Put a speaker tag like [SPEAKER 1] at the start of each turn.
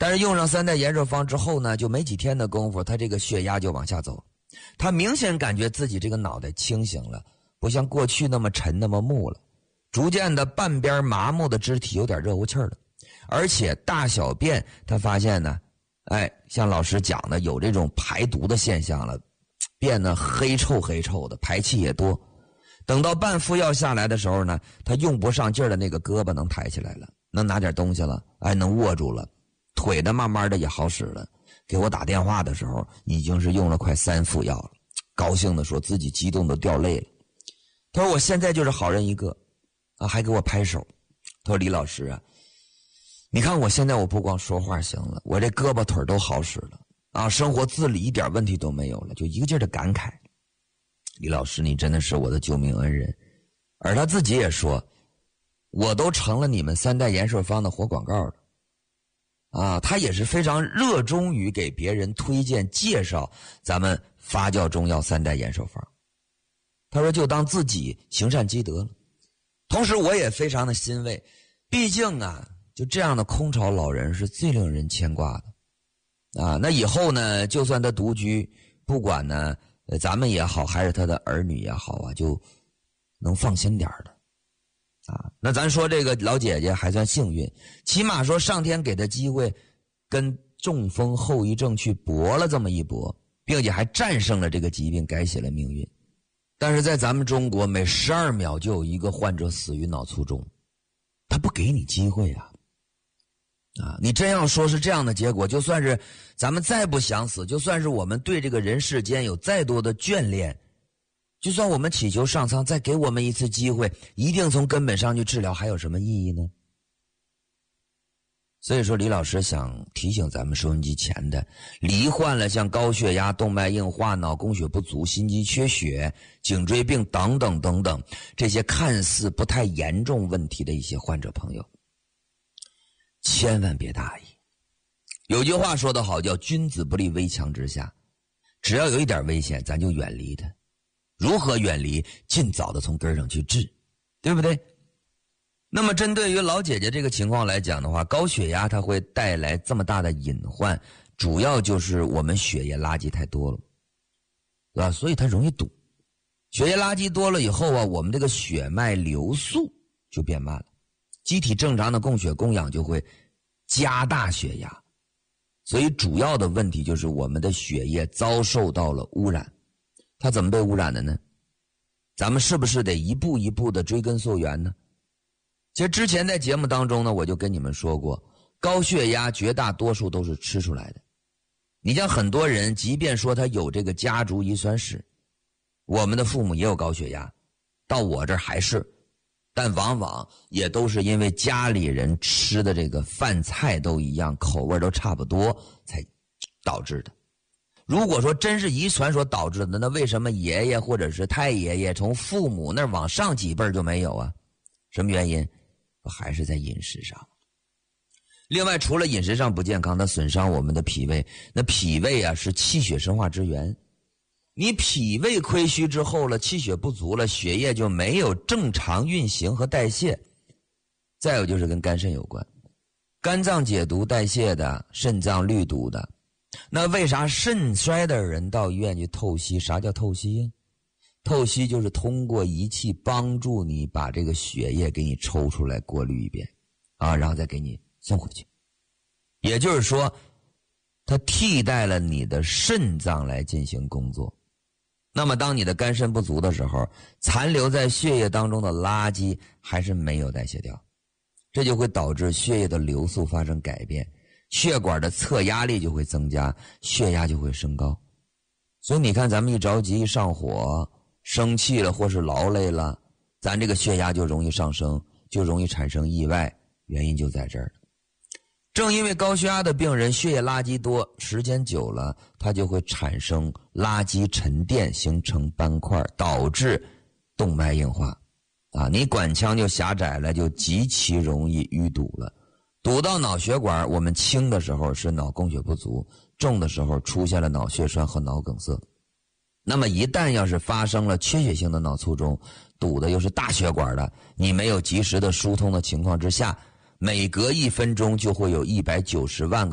[SPEAKER 1] 但是用上3代延寿方之后呢，就没几天的功夫，他这个血压就往下走。他明显感觉自己这个脑袋清醒了，不像过去那么沉那么木了，逐渐的半边麻木的肢体有点热乎气儿了。而且大小便他发现呢，像老师讲的有这种排毒的现象了，变得黑臭的，排气也多。等到半服药下来的时候呢，他用不上劲儿的那个胳膊能抬起来了，能拿点东西了，能握住了，腿的慢慢的也好使了。给我打电话的时候已经是用了快3副药了，高兴的说自己激动的掉泪了。他说我现在就是好人一个还给我拍手。他说李老师你看我现在我不光说话行了，我这胳膊腿都好使了生活自理一点问题都没有了，就一个劲儿的感慨，李老师你真的是我的救命恩人。而他自己也说，我都成了你们3代延寿方的活广告了他也是非常热衷于给别人推荐介绍咱们发酵中药3代延寿方。他说就当自己行善积德了。同时我也非常的欣慰，毕竟就这样的空巢老人是最令人牵挂的那以后呢，就算他独居，不管呢咱们也好还是他的儿女也好就能放心点的那咱说这个老姐姐还算幸运，起码说上天给她机会跟中风后遗症去搏了这么一搏，并且还战胜了这个疾病，改写了命运。但是在咱们中国每12秒就有一个患者死于脑卒中，他不给你机会你真要说是这样的结果，就算是咱们再不想死，就算是我们对这个人世间有再多的眷恋，就算我们祈求上苍再给我们一次机会，一定从根本上去治疗，还有什么意义呢？所以说李老师想提醒咱们收音机前的罹患了像高血压、动脉硬化、脑供血不足、心肌缺血、颈椎病等等等等这些看似不太严重问题的一些患者朋友，千万别大意。有句话说得好，叫君子不立危墙之下，只要有一点危险咱就远离它。如何远离？尽早的从根上去治，对不对？那么针对于老姐姐这个情况来讲的话，高血压它会带来这么大的隐患，主要就是我们血液垃圾太多了，对吧？所以它容易堵。血液垃圾多了以后我们这个血脉流速就变慢了，机体正常的供血供氧就会加大血压，所以主要的问题就是我们的血液遭受到了污染。它怎么被污染的呢？咱们是不是得一步一步的追根溯源呢？其实之前在节目当中呢，我就跟你们说过，高血压绝大多数都是吃出来的。你像很多人即便说他有这个家族遗传史，我们的父母也有高血压，到我这儿还是，但往往也都是因为家里人吃的这个饭菜都一样，口味都差不多才导致的。如果说真是遗传所导致的，那为什么爷爷或者是太爷爷从父母那儿往上几辈就没有啊？什么原因？还是在饮食上。另外除了饮食上不健康，它损伤我们的脾胃，那脾胃是气血生化之源。你脾胃亏虚之后了，气血不足了，血液就没有正常运行和代谢。再有就是跟肝肾有关，肝脏解毒代谢的，肾脏滤毒的。那为啥肾衰的人到医院去透析？啥叫透析呀？透析就是通过仪器帮助你把这个血液给你抽出来，过滤一遍然后再给你送回去。也就是说它替代了你的肾脏来进行工作。那么当你的肝肾不足的时候，残留在血液当中的垃圾还是没有代谢掉，这就会导致血液的流速发生改变，血管的侧压力就会增加，血压就会升高。所以你看咱们一着急一上火生气了或是劳累了，咱这个血压就容易上升，就容易产生意外，原因就在这儿。正因为高血压的病人血液垃圾多，时间久了它就会产生垃圾沉淀，形成斑块，导致动脉硬化你管腔就狭窄了，就极其容易淤堵了。堵到脑血管，我们轻的时候是脑供血不足，重的时候出现了脑血栓和脑梗塞。那么一旦要是发生了缺血性的脑卒中，堵的又是大血管的，你没有及时的疏通的情况之下，每隔1分钟就会有190万个